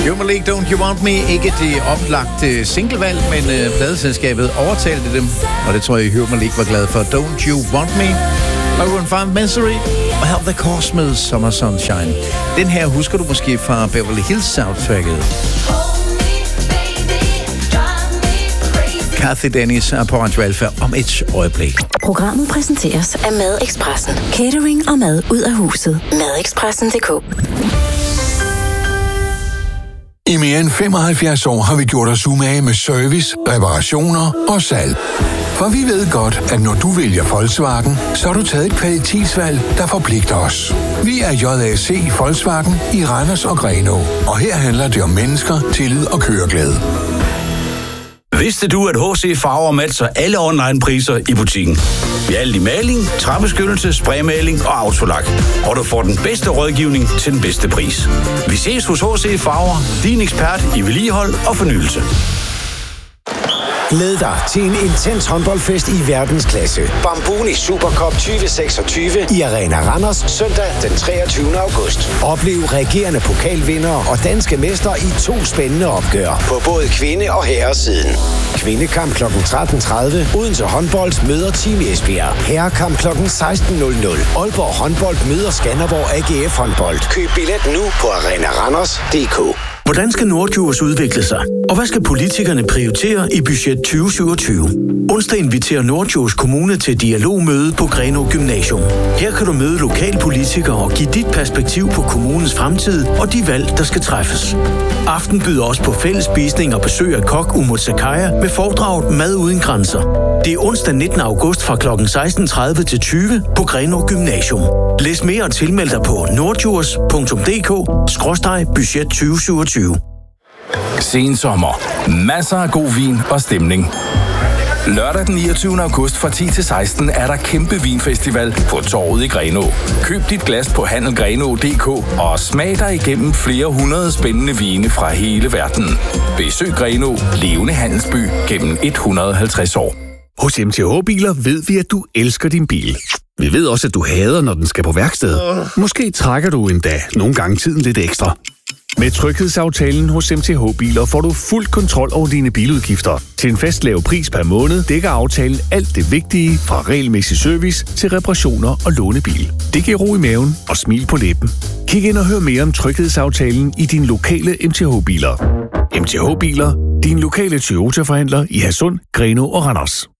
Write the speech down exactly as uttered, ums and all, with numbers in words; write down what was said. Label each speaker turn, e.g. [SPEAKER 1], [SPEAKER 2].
[SPEAKER 1] Human League, Don't You Want Me? Ikke det oplagte singlevalg, men øh, pladeselskabet overtalte dem, og det tror jeg, Human League var glad for. Don't You Want Me? Maroon five, Misery og Help the Cause med Summer Sunshine. Den her husker du måske fra Beverly Hills soundtracket. Kathy Dennis er på Radio Alpha om et øjeblik.
[SPEAKER 2] Programmet præsenteres af Madexpressen. Catering og mad ud af huset. Madexpressen punktum d k.
[SPEAKER 3] I mere end femoghalvfjerds år har vi gjort os umage med service, reparationer og salg. For vi ved godt, at når du vælger Volkswagen, så har du taget et kvalitetsvalg, der forpligter os. Vi er J A C Volkswagen i Randers og Grenaa, og her handler det om mennesker, tillid og køreglæde.
[SPEAKER 4] Vidste du, at H C Farver matcher alle online-priser i butikken? Vi er alt i maling, træbeskyttelse, spraymaling og autolak. Og du får den bedste rådgivning til den bedste pris. Vi ses hos H C Farver, din ekspert i vedligehold og fornyelse.
[SPEAKER 5] Glæd dig til en intens håndboldfest i verdensklasse. Bambuni Supercup tyve seksogtyve i Arena Randers søndag den treogtyvende august. Oplev regerende pokalvindere og danske mestre i to spændende opgør på både kvinde- og herresiden. Kvindekamp klokken tretten tredive. Odense Håndbold møder Team Esbjerg. Herrekamp klokken seksten nul nul. Aalborg Håndbold møder Skanderborg A G F Håndbold. Køb billet nu på arena randers punktum d k.
[SPEAKER 6] Hvordan skal Nordjurs udvikle sig? Og hvad skal politikerne prioritere i budget tyve syvogtyve? Onsdag inviterer Nordjurs Kommune til dialogmøde på Grenaa Gymnasium. Her kan du møde lokalpolitikere og give dit perspektiv på kommunens fremtid og de valg, der skal træffes. Aften byder også på fælles spisning og besøg af kok Umut Sakaya med foredraget Mad uden grænser. Det er onsdag nittende august fra klokken seksten tredive til tyve på Grenaa Gymnasium. Læs mere og tilmeld dig på nordjurs punktum d k skråstreg budget tyve syvogtyve.
[SPEAKER 7] Sensommer. Masser af god vin og stemning. Lørdag den niogtyvende august fra ti til seksten er der kæmpe vinfestival på Torvet i Grenaa. Køb dit glas på handel grenaa punktum d k og smag dig igennem flere hundrede spændende vine fra hele verden. Besøg Grenaa, levende handelsby gennem et hundrede og halvtreds år.
[SPEAKER 8] Hos M T H Biler ved vi, at du elsker din bil. Vi ved også, at du hader, når den skal på værksted. Måske trækker du endda nogle gange tiden lidt ekstra. Med tryghedsaftalen hos M T H Biler får du fuld kontrol over dine biludgifter. Til en fast lav pris per måned dækker aftalen alt det vigtige fra regelmæssig service til reparationer og lånebil. Det giver ro i maven og smil på læben. Kig ind og hør mere om tryghedsaftalen i din lokale M T H Biler. M T H Biler, din lokale Toyota-forhandler i Hadsund, Grenaa og Randers.